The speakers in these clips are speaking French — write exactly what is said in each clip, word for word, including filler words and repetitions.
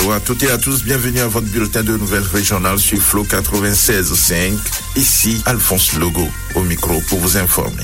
Bonjour à toutes et à tous, bienvenue à votre bulletin de nouvelles régionales sur Flow quatre-vingt-seize virgule cinq. Ici, Alphonse Logo, au micro pour vous informer.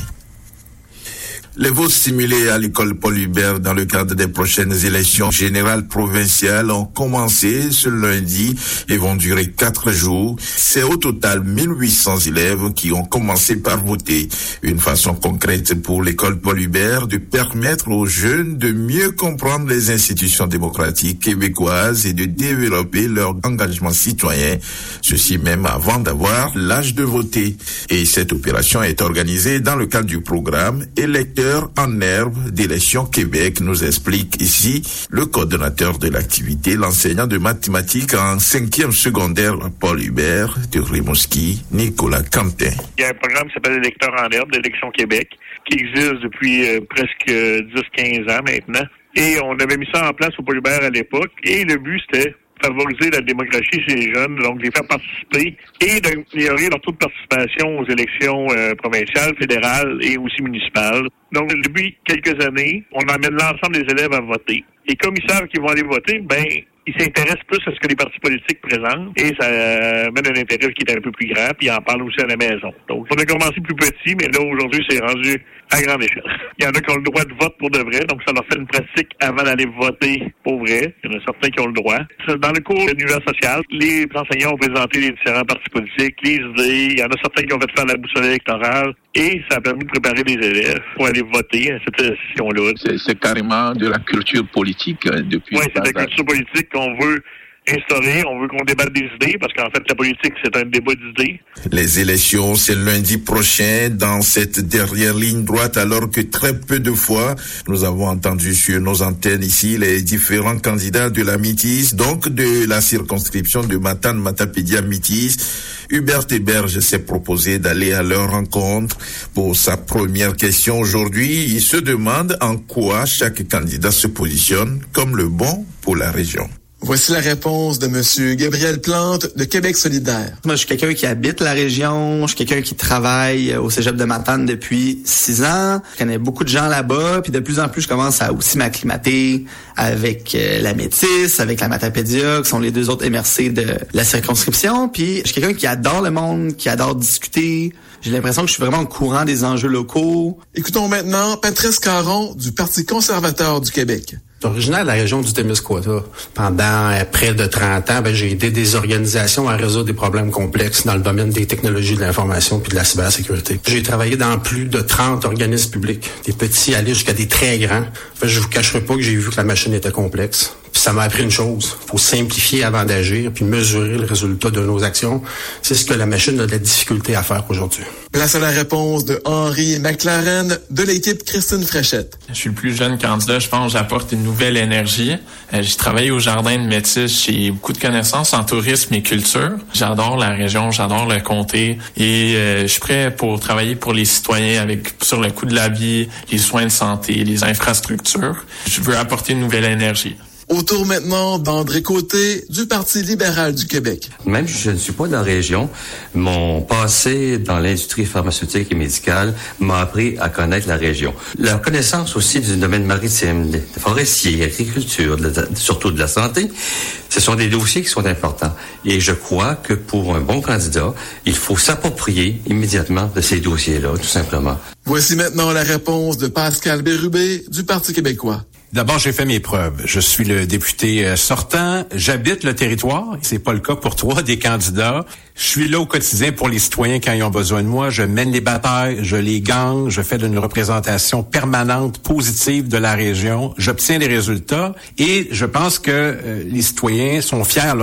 Les votes simulés à l'école Paul Hubert dans le cadre des prochaines élections générales provinciales ont commencé ce lundi et vont durer quatre jours. C'est au total mille huit cents élèves qui ont commencé par voter. Une façon concrète pour l'école Paul Hubert de permettre aux jeunes de mieux comprendre les institutions démocratiques québécoises et de développer leur engagement citoyen, ceci même avant d'avoir l'âge de voter. Et cette opération est organisée dans le cadre du programme électeur en herbe d'Élections Québec, nous explique ici le coordonnateur de l'activité, l'enseignant de mathématiques en cinquième secondaire Paul Hubert de Rimouski, Nicolas Quentin. Il y a un programme qui s'appelle Électeurs en herbe d'Élections Québec qui existe depuis euh, presque dix à quinze ans maintenant. Et on avait mis ça en place au Paul Hubert à l'époque. Et le but, c'était favoriser la démocratie chez les jeunes, donc les faire participer et d'améliorer leur taux de participation aux élections euh, provinciales, fédérales et aussi municipales. Donc, depuis quelques années, on amène l'ensemble des élèves à voter. Les commissaires qui vont aller voter, ben, ils s'intéressent plus à ce que les partis politiques présentent et ça euh, mène un intérêt qui est un peu plus grand, puis ils en parlent aussi à la maison. Donc, on a commencé plus petit, mais là, aujourd'hui, c'est rendu à grande échelle. Il y en a qui ont le droit de vote pour de vrai, donc ça leur fait une pratique avant d'aller voter pour vrai. Il y en a certains qui ont le droit. Dans le cours de l'univers social, les enseignants ont présenté les différents partis politiques, les idées. Il y en a certains qui ont fait faire la boussole électorale et ça a permis de préparer les élèves pour aller voter à cette session-là. C'est, c'est carrément de la culture politique hein, depuis. Oui, c'est de la culture politique qu'on veut instaurer, on veut qu'on débatte des idées, parce qu'en fait, la politique, c'est un débat d'idées. Les élections, c'est lundi prochain, dans cette dernière ligne droite, alors que très peu de fois, nous avons entendu sur nos antennes ici les différents candidats de la Métis, donc de la circonscription de Matane-Matapédia-Métis. Hubert Héberge s'est proposé d'aller à leur rencontre. Pour sa première question aujourd'hui, il se demande en quoi chaque candidat se positionne comme le bon pour la région. Voici la réponse de Monsieur Gabriel Plante de Québec solidaire. Moi, je suis quelqu'un qui habite la région. Je suis quelqu'un qui travaille au cégep de Matane depuis six ans. Je connais beaucoup de gens là-bas. Puis de plus en plus, je commence à aussi m'acclimater avec euh, la Métis, avec la Matapédia, qui sont les deux autres M R C de la circonscription. Puis je suis quelqu'un qui adore le monde, qui adore discuter. J'ai l'impression que je suis vraiment au courant des enjeux locaux. Écoutons maintenant Patrice Caron du Parti conservateur du Québec. Je suis originaire de la région du Témiscouata. Pendant euh, près de trente ans, ben, j'ai aidé des organisations à résoudre des problèmes complexes dans le domaine des technologies de l'information puis de la cybersécurité. J'ai travaillé dans plus de trente organismes publics, des petits aller jusqu'à des très grands. En fait, je vous cacherai pas que j'ai vu que la machine était complexe. Puis ça m'a appris une chose, faut simplifier avant d'agir puis mesurer le résultat de nos actions. C'est ce que la machine a de la difficulté à faire aujourd'hui. Place à la réponse de Henri McLaren de l'équipe Christine Fréchette. Je suis le plus jeune candidat, je pense que j'apporte une nouvelle énergie. Euh, j'ai travaillé au Jardin de Métis, j'ai beaucoup de connaissances en tourisme et culture. J'adore la région, j'adore le comté et euh, je suis prêt pour travailler pour les citoyens avec sur le coût de la vie, les soins de santé, les infrastructures. Je veux apporter une nouvelle énergie. Au tour maintenant d'André Côté du Parti libéral du Québec. Même si je ne suis pas de la région, mon passé dans l'industrie pharmaceutique et médicale m'a appris à connaître la région. La connaissance aussi du domaine maritime, de forestier, agriculture, de la, surtout de la santé, ce sont des dossiers qui sont importants. Et je crois que pour un bon candidat, il faut s'approprier immédiatement de ces dossiers-là, tout simplement. Voici maintenant la réponse de Pascal Bérubé du Parti québécois. D'abord, j'ai fait mes preuves. Je suis le député sortant. J'habite le territoire. C'est pas le cas pour trois des candidats. Je suis là au quotidien pour les citoyens quand ils ont besoin de moi. Je mène les batailles, je les gagne, je fais une représentation permanente, positive de la région. J'obtiens des résultats et je pense que euh, les citoyens sont fiers